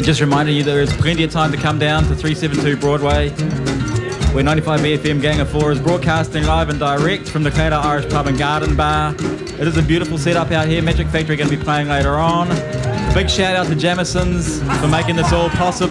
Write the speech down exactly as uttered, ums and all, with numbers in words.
Just reminding you there is plenty of time to come down to three seventy-two Broadway, where ninety-five B F M Gang of Four is broadcasting live and direct from the Clayton Irish Pub and Garden Bar. It is a beautiful setup out here. Magic Factory are going to be playing later on. Big shout out to Jamison's for making this all possible.